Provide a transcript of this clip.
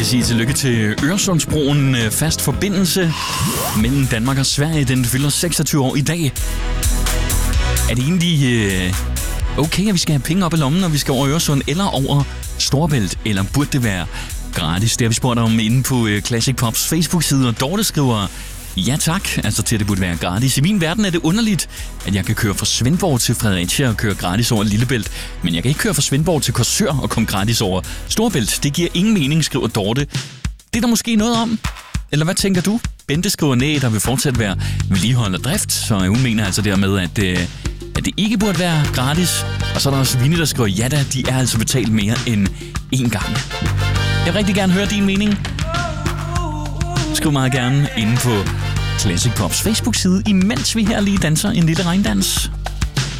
skal sige tillykke til Øresundsbroen. Fast forbindelse mellem Danmark og Sverige. Den fylder 26 år i dag. Er det egentlig okay, at vi skal have penge op i lommen, når vi skal over Øresund eller over Storebælt? Eller burde det være gratis? Det har vi spurgt om inde på Classic Pops Facebook-side, og Dorte skriver: ja tak, altså til at det burde være gratis. I min verden er det underligt, at jeg kan køre fra Svendborg til Fredericia og køre gratis over Lillebælt, men jeg kan ikke køre fra Svendborg til Korsør og komme gratis over Storebælt. Det giver ingen mening, skriver Dorte. Det er der måske noget om. Eller hvad tænker du? Bente skriver nej, der vil fortsat være vedligehold og drift, så hun mener altså dermed, at det ikke burde være gratis. Og så er der også Vinnie, der skriver, ja da, de er altså betalt mere end én gang. Jeg vil rigtig gerne høre din mening. Skriv meget gerne inde på Classic Pops Facebook-side, imens vi her lige danser en lille regndans.